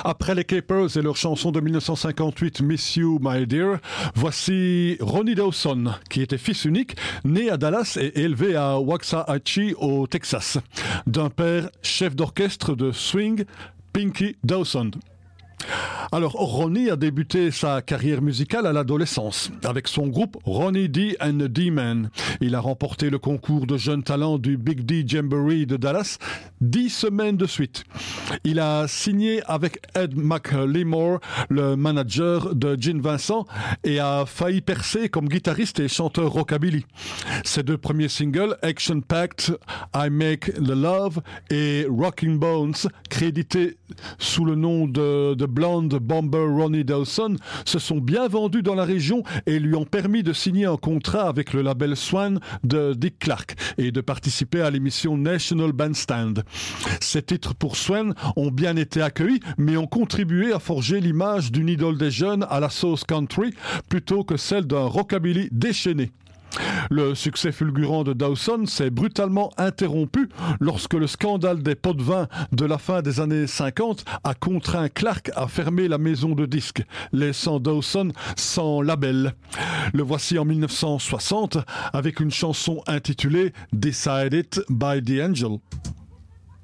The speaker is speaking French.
Après les Capers et leur chanson de 1958 Miss You My Dear, voici Ronnie Dawson, qui était fils unique, né à Dallas et élevé à Waxahachie au Texas, d'un père chef d'orchestre de swing, Pinky Dawson. Alors, Ronnie a débuté sa carrière musicale à l'adolescence avec son groupe Ronnie D and the D-Men. Il a remporté le concours de jeunes talents du Big D Jamboree de Dallas 10 semaines de suite. Il a signé avec Ed McLemore, le manager de Gene Vincent, et a failli percer comme guitariste et chanteur rockabilly. Ses deux premiers singles, Action Packed, I Make the Love et Rocking Bones, crédités sous le nom de Blonde Bomber Ronnie Dawson, se sont bien vendus dans la région et lui ont permis de signer un contrat avec le label Swan de Dick Clark et de participer à l'émission National Bandstand. Ces titres pour Swan ont bien été accueillis, mais ont contribué à forger l'image d'une idole des jeunes à la sauce country plutôt que celle d'un rockabilly déchaîné. Le succès fulgurant de Dawson s'est brutalement interrompu lorsque le scandale des pots de vin de la fin des années 50 a contraint Clark à fermer la maison de disques, laissant Dawson sans label. Le voici en 1960 avec une chanson intitulée Decided by the Angel.